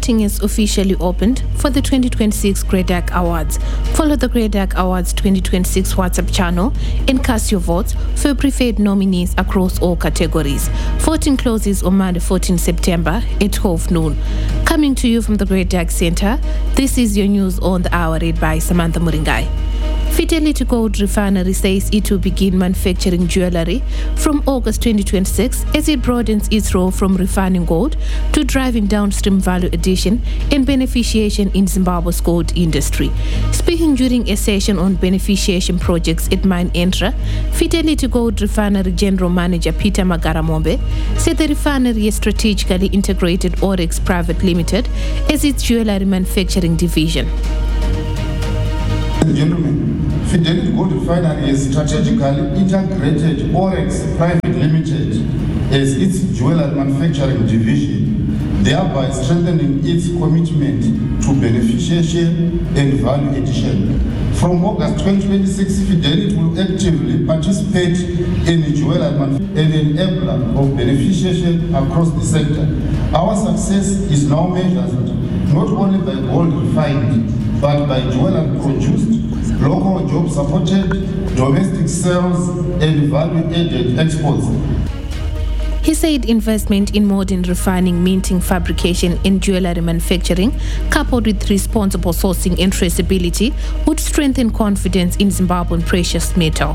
Voting is officially opened for the 2026 Great Dog Awards. Follow the Great Dog Awards 2026 WhatsApp channel and cast your votes for preferred nominees across all categories. Voting closes on Monday, 14 September at 12 noon. Coming to you from the Great Dog Center, this is your news on the hour read by Samantha Muringai. Fidelity Gold Refinery says it will begin manufacturing jewelry from August 2026 as it broadens its role from refining gold to driving downstream value addition and beneficiation in Zimbabwe's gold industry. Speaking during a session on beneficiation projects at Mine Entra, Fidelity Gold Refinery General Manager Peter Magaramombe said the refinery has strategically integrated Oryx Private Limited as its jewelry manufacturing division. Ladies and gentlemen, Fidelity Gold Refinery has strategically integrated Oryx Private Limited as its jewelry manufacturing division, thereby strengthening its commitment to beneficiation and value addition. From August 2026, Fidelity will actively participate in jewelry manufacturing and enabler of beneficiation across the sector. Our success is now measured not only by gold refined, but by jewelry produced, local jobs supported, domestic sales, and value-added exports. He said investment in modern refining, minting, fabrication, and jewelry manufacturing, coupled with responsible sourcing and traceability, would strengthen confidence in Zimbabwean precious metal.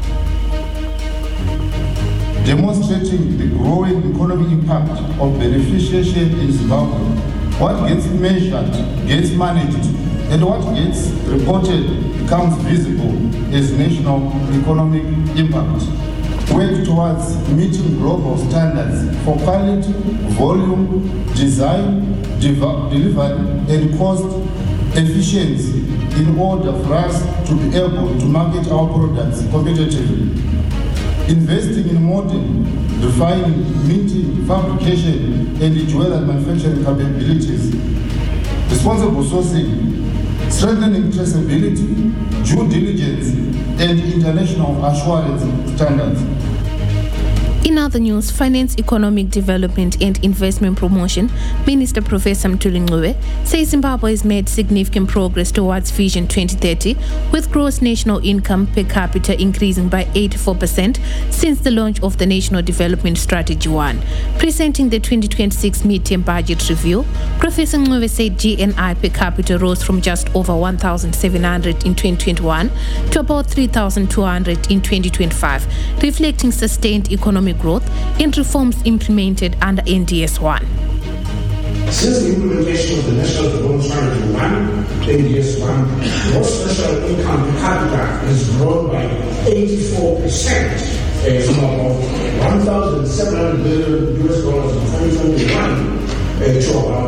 Demonstrating the growing economic impact of beneficiation in Zimbabwe, what gets measured gets managed, and what gets reported becomes visible as national economic impact. Work towards meeting global standards for quality, volume, design, delivery, and cost efficiency in order for us to be able to market our products competitively. Investing in modern refining, minting, fabrication, and jewelry manufacturing capabilities, responsible sourcing, strengthening traceability, due diligence, and international assurance standards. In other news, Finance, Economic Development and Investment Promotion Minister Professor Mthuli Ncube says Zimbabwe has made significant progress towards Vision 2030, with gross national income per capita increasing by 84% since the launch of the National Development Strategy 1. Presenting the 2026 midterm budget review, Professor Ncube said GNI per capita rose from just over 1,700 in 2021 to about 3,200 in 2025, reflecting sustained economic growth and reforms implemented under NDS-1. Since the implementation of the National Development Strategy 1, NDS-1, gross national income per capita has grown by 84%, from about $1,700 billion in 2021 to about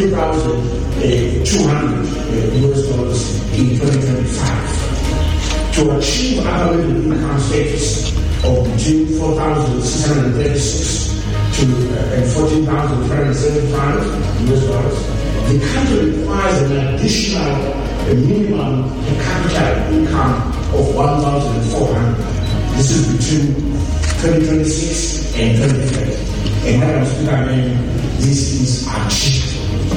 $3,200 in 2025. To achieve upper middle income status of between 4,636 and 14,375 US dollars, the country requires an additional minimum per capita income of 1,400. This is between 2026 and 2030. And Madam Speaker, this is achievable.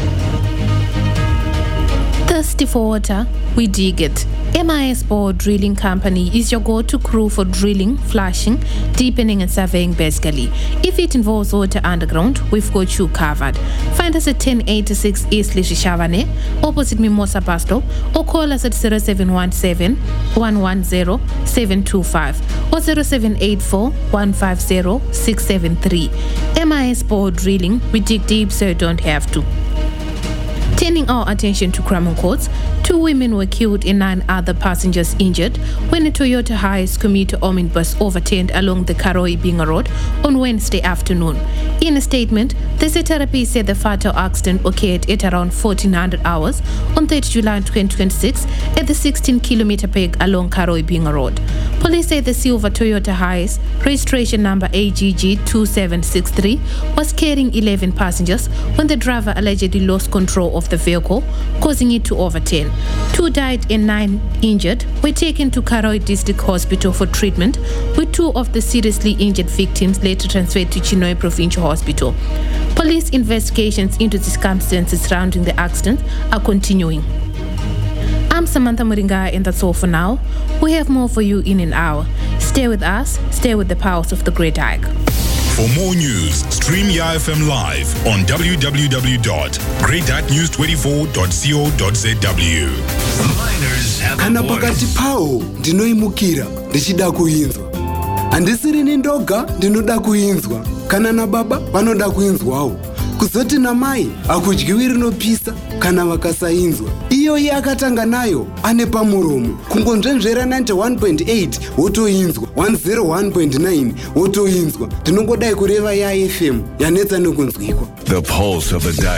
Thirsty for water? We dig it. MIS Bore Drilling Company is your go-to crew for drilling, flushing, deepening and surveying basically. If it involves water underground, we've got you covered. Find us at 1086 East Lishishavane, opposite Mimosa Bus Stop, or call us at 0717 110 725 or 0784 150 673. MIS Bore Drilling, we dig deep so you don't have to. Turning our attention to Crumon Courts, 2 women were killed and 9 other passengers injured when a Toyota Hiace commuter omnibus overturned along the Karoi-Binga Road on Wednesday afternoon. In a statement, the ZRP said the fatal accident occurred at around 1400 hours on 3 July 2026 at the 16-kilometer peg along Karoi-Binga Road. Police say the silver Toyota Hiace, registration number AGG 2763, was carrying 11 passengers when the driver allegedly lost control of of the vehicle, causing it to overturn. 2 died and 9 injured were taken to Karoi District Hospital for treatment, with 2 of the seriously injured victims later transferred to Chinhoyi Provincial Hospital. Police investigations into the circumstances surrounding the accident are continuing. I'm Samantha Muringa, and that's all for now. We have more for you in an hour. Stay with us, stay with the powers of the Great Hike. For more news, stream YFM live on www.greathacknews24.co.zw. Kana pakati pao ndinoimukira ndichida kuinzwa. Handisiri nindoga ndinoda kuinzwa. Kana na baba vanoda kuinzwawo. Kuzoti na mai akudyiwi rinopisa kana vakasainzwa. Iyo yakatanga nayo ane pamuromo. Kungonzvenzvera 91.8 wotoinzwa, 101.9 wotoinzwa. Ndinongodai kureva ya FM yanetsa nekunzwikwa. The pulse of the day.